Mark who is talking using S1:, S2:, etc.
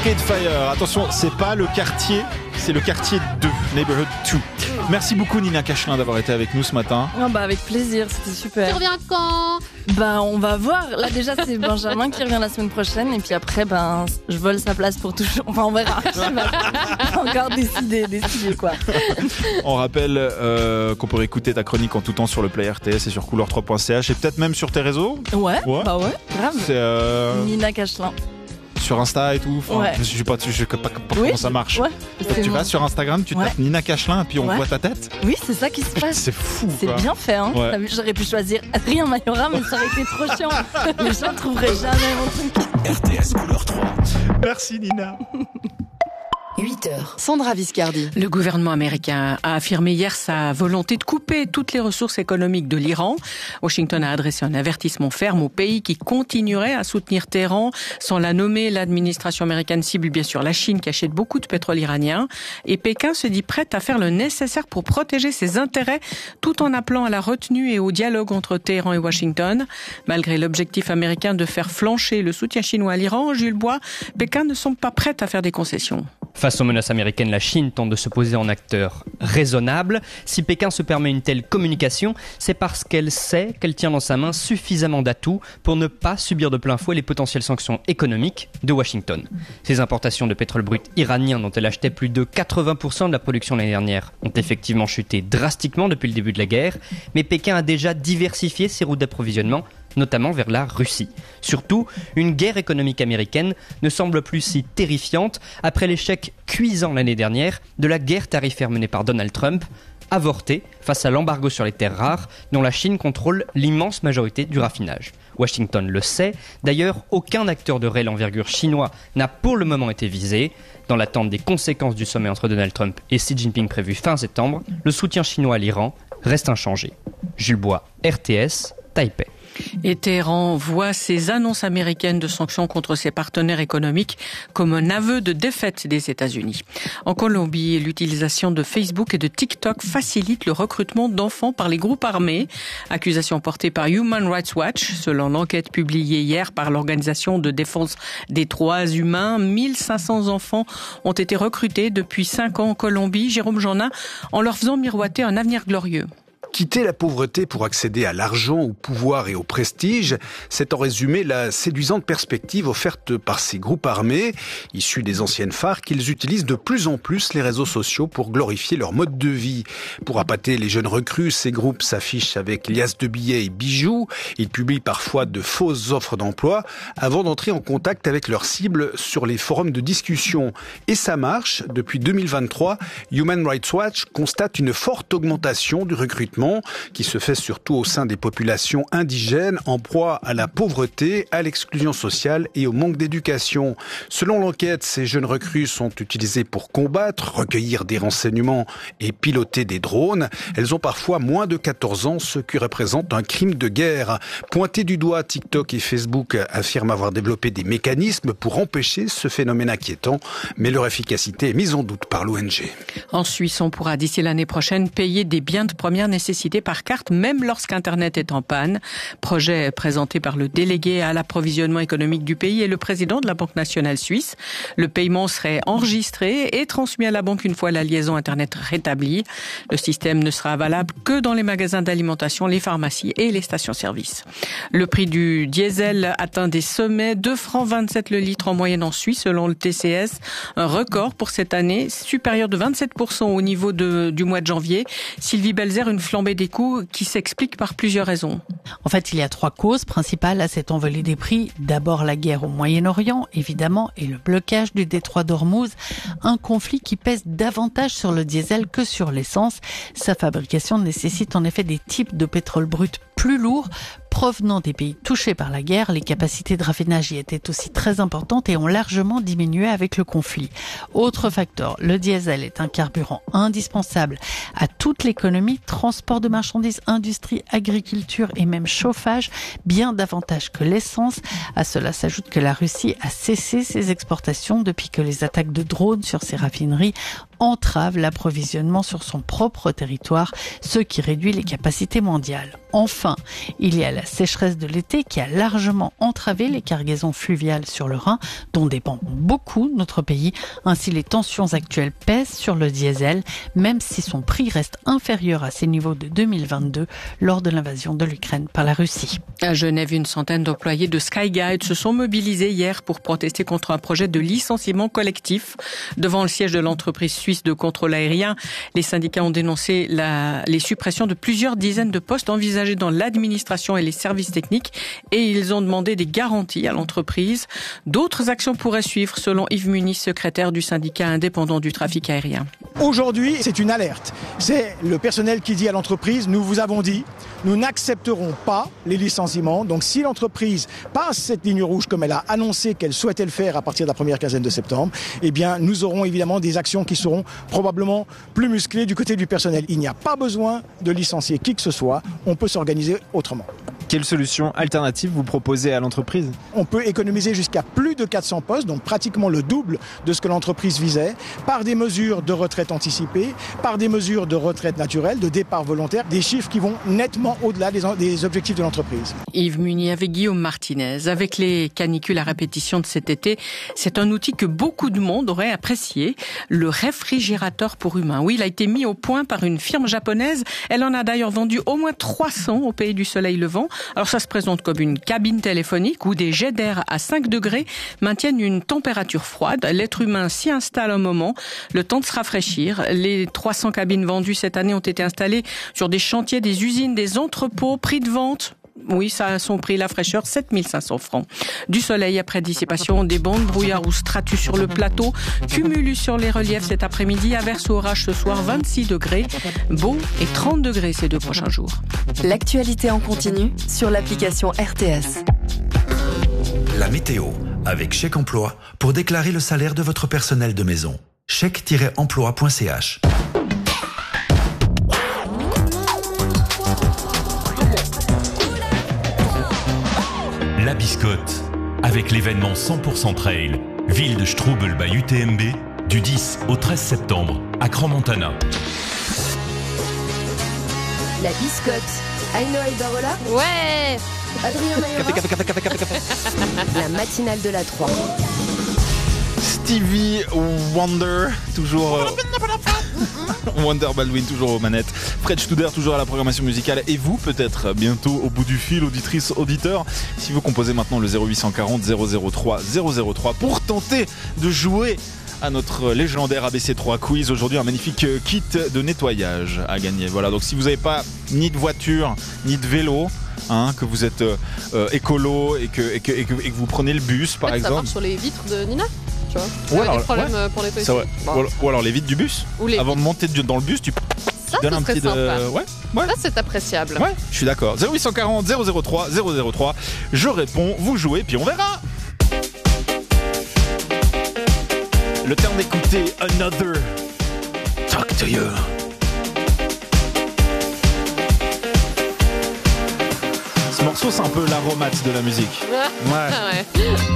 S1: Arcade Fire. Attention, c'est pas le quartier, c'est le quartier 2, Neighborhood 2. Merci beaucoup Nina Cachelin d'avoir été avec nous ce matin.
S2: Avec plaisir, c'était super.
S3: Tu reviens quand ?
S2: On va voir. Là déjà c'est Benjamin qui revient la semaine prochaine et puis après je vole sa place pour toujours. Enfin on verra. Je sais pas encore décider quoi.
S1: On rappelle qu'on peut écouter ta chronique en tout temps sur le Play RTS et sur couleur3.ch et peut-être même sur tes réseaux.
S2: Ouais. Grave.
S1: C'est
S2: Nina Cachelin.
S1: Sur Insta et tout.
S2: Ouais.
S1: Je sais pas comment ça marche.
S2: Ouais.
S1: Tu vas sur Instagram, tu tapes Nina Cachelin et puis on voit ta tête.
S2: Oui, c'est ça qui se passe.
S1: C'est fou.
S2: C'est bien fait, hein.
S1: Ouais.
S2: T'as vu, j'aurais pu choisir Adrien Mayora, mais ça aurait été trop chiant. Les gens trouveraient jamais mon truc.
S4: RTS Couleur 3.
S1: Merci Nina.
S5: 8h. Sandra Viscardi.
S6: Le gouvernement américain a affirmé hier sa volonté de couper toutes les ressources économiques de l'Iran. Washington a adressé un avertissement ferme au pays qui continuerait à soutenir Téhéran. Sans la nommer, l'administration américaine cible bien sûr la Chine qui achète beaucoup de pétrole iranien. Et Pékin se dit prête à faire le nécessaire pour protéger ses intérêts tout en appelant à la retenue et au dialogue entre Téhéran et Washington. Malgré l'objectif américain de faire flancher le soutien chinois à l'Iran, Jules Bois, Pékin ne semble pas prête à faire des concessions.
S7: Face aux menaces américaines, la Chine tente de se poser en acteur raisonnable. Si Pékin se permet une telle communication, c'est parce qu'elle sait qu'elle tient dans sa main suffisamment d'atouts pour ne pas subir de plein fouet les potentielles sanctions économiques de Washington. Ses importations de pétrole brut iranien, dont elle achetait plus de 80% de la production l'année dernière, ont effectivement chuté drastiquement depuis le début de la guerre, mais Pékin a déjà diversifié ses routes d'approvisionnement, notamment vers la Russie. Surtout, une guerre économique américaine ne semble plus si terrifiante après l'échec cuisant l'année dernière de la guerre tarifaire menée par Donald Trump, avortée face à l'embargo sur les terres rares dont la Chine contrôle l'immense majorité du raffinage. Washington le sait, d'ailleurs aucun acteur de réelle envergure chinois n'a pour le moment été visé. Dans l'attente des conséquences du sommet entre Donald Trump et Xi Jinping prévu fin septembre, le soutien chinois à l'Iran reste inchangé. Jules Bois, RTS, Taipei.
S6: Et Téhéran voit ces annonces américaines de sanctions contre ses partenaires économiques comme un aveu de défaite des États-Unis. En Colombie, l'utilisation de Facebook et de TikTok facilite le recrutement d'enfants par les groupes armés. Accusation portée par Human Rights Watch. Selon l'enquête publiée hier par l'Organisation de défense des droits humains, 1500 enfants ont été recrutés depuis 5 ans en Colombie. Jérôme Jeannin, en leur faisant miroiter un avenir glorieux.
S8: Quitter la pauvreté pour accéder à l'argent, au pouvoir et au prestige, c'est en résumé la séduisante perspective offerte par ces groupes armés, issus des anciennes FARC, qu'ils utilisent de plus en plus les réseaux sociaux pour glorifier leur mode de vie. Pour appâter les jeunes recrues, ces groupes s'affichent avec liasses de billets et bijoux. Ils publient parfois de fausses offres d'emploi avant d'entrer en contact avec leurs cibles sur les forums de discussion. Et ça marche. Depuis 2023, Human Rights Watch constate une forte augmentation du recrutement qui se fait surtout au sein des populations indigènes en proie à la pauvreté, à l'exclusion sociale et au manque d'éducation. Selon l'enquête, ces jeunes recrues sont utilisées pour combattre, recueillir des renseignements et piloter des drones. Elles ont parfois moins de 14 ans, ce qui représente un crime de guerre. Pointés du doigt, TikTok et Facebook affirment avoir développé des mécanismes pour empêcher ce phénomène inquiétant, mais leur efficacité est mise en doute par l'ONG.
S6: En Suisse, on pourra d'ici l'année prochaine payer des biens de première nécessité par carte, même lorsqu'Internet est en panne. Projet présenté par le délégué à l'approvisionnement économique du pays et le président de la Banque nationale suisse. Le paiement serait enregistré et transmis à la banque une fois la liaison Internet rétablie. Le système ne sera valable que dans les magasins d'alimentation, les pharmacies et les stations-service. Le prix du diesel atteint des sommets, 2,27 francs le litre en moyenne en Suisse selon le TCS. Un record pour cette année, supérieur de 27% au niveau du mois de janvier. Sylvie Belzer, une flambée des coûts qui s'explique par plusieurs raisons.
S9: En fait, il y a 3 causes principales à cette envolée des prix. D'abord, la guerre au Moyen-Orient, évidemment, et le blocage du détroit d'Ormuz. Un conflit qui pèse davantage sur le diesel que sur l'essence. Sa fabrication nécessite en effet des types de pétrole brut plus lourds, provenant des pays touchés par la guerre. Les capacités de raffinage y étaient aussi très importantes et ont largement diminué avec le conflit. Autre facteur, le diesel est un carburant indispensable à toute l'économie, transport de marchandises, industrie, agriculture et même chauffage, bien davantage que l'essence. À cela s'ajoute que la Russie a cessé ses exportations depuis que les attaques de drones sur ses raffineries entrave l'approvisionnement sur son propre territoire, ce qui réduit les capacités mondiales. Enfin, il y a la sécheresse de l'été qui a largement entravé les cargaisons fluviales sur le Rhin, dont dépend beaucoup notre pays. Ainsi, les tensions actuelles pèsent sur le diesel, même si son prix reste inférieur à ses niveaux de 2022 lors de l'invasion de l'Ukraine par la Russie.
S6: À Genève, une centaine d'employés de Skyguide se sont mobilisés hier pour protester contre un projet de licenciement collectif. Devant le siège de l'entreprise suisse de contrôle aérien, les syndicats ont dénoncé les suppressions de plusieurs dizaines de postes envisagés dans l'administration et les services techniques et ils ont demandé des garanties à l'entreprise. D'autres actions pourraient suivre, selon Yves Muniz, secrétaire du syndicat indépendant du trafic aérien.
S3: Aujourd'hui, c'est une alerte. C'est le personnel qui dit à l'entreprise, nous vous avons dit, nous n'accepterons pas les licenciements. Donc si l'entreprise passe cette ligne rouge comme elle a annoncé qu'elle souhaitait le faire à partir de la première quinzaine de septembre, eh bien nous aurons évidemment des actions qui seront probablement plus musclées du côté du personnel. Il n'y a pas besoin de licencier qui que ce soit, on peut s'organiser autrement.
S1: Quelle solution alternative vous proposez à l'entreprise ?
S3: On peut économiser jusqu'à plus de 400 postes, donc pratiquement le double de ce que l'entreprise visait, par des mesures de retraite anticipée, par des mesures de retraite naturelle, de départ volontaire, des chiffres qui vont nettement au-delà des objectifs de l'entreprise.
S6: Yves Muniz avec Guillaume Martinez. Avec les canicules à répétition de cet été, c'est un outil que beaucoup de monde aurait apprécié, le réfrigérateur pour humains. Oui, il a été mis au point par une firme japonaise. Elle en a d'ailleurs vendu au moins 300 au pays du soleil levant. Alors ça se présente comme une cabine téléphonique où des jets d'air à 5 degrés maintiennent une température froide. L'être humain s'y installe un moment, le temps de se rafraîchir. Les 300 cabines vendues cette année ont été installées sur des chantiers, des usines, des entrepôts. Prix de vente, oui, ça a son prix, la fraîcheur, 7500 francs. Du soleil après dissipation, des bandes brouillard ou stratus sur le plateau, cumulus sur les reliefs cet après-midi, averse ou orage ce soir, 26 degrés, beau et 30 degrés ces 2 prochains jours.
S5: L'actualité en continu sur l'application RTS.
S4: La météo, avec Chèque Emploi, pour déclarer le salaire de votre personnel de maison. chèque-emploi.ch.
S10: La Biscotte, avec l'événement 100% Trail, ville de Strubel by UTMB, du 10 au 13 septembre, à Crans-Montana.
S11: La Biscotte, Aino Albarola.
S2: Ouais.
S11: Adrien Mayora. La matinale de la 3.
S1: Stevie Wonder, toujours Wonder Baldwin, toujours aux manettes. Fred Studer, toujours à la programmation musicale. Et vous, peut-être bientôt au bout du fil, auditrice, auditeur, si vous composez maintenant le 0840 003 003 pour tenter de jouer à notre légendaire ABC3 quiz. Aujourd'hui, un magnifique kit de nettoyage à gagner. Voilà, donc si vous n'avez pas ni de voiture, ni de vélo, que vous êtes écolo et que vous prenez le bus, par exemple.
S12: Ça marche sur les vitres de Nina, tu vois.
S1: Ou alors,
S12: des problèmes pour nettoyer.
S1: Ou alors les vitres du bus. Avant de monter dans le bus, tu donnes un petit
S12: sympa.
S1: Ouais.
S12: Ça, c'est appréciable.
S1: Ouais, je suis d'accord. 0840 003 003. Je réponds, vous jouez, puis on verra. Le temps d'écouter Another Talk to You. Ce morceau, c'est un peu l'aromate de la musique.
S12: Ouais.